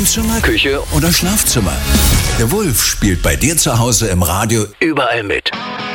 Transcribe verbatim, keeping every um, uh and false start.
Wohnzimmer, Küche oder Schlafzimmer. Der Wulff spielt bei dir zu Hause im Radio überall mit.